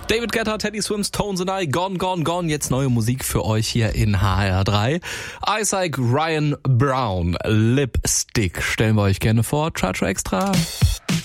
David Guetta, Teddy Swims, Tones and I, Gone, Gone, Gone. Jetzt neue Musik für euch hier in HR3. Isaac Ryan Brown, Lipstick. Stellen wir euch gerne vor. Tra Extra.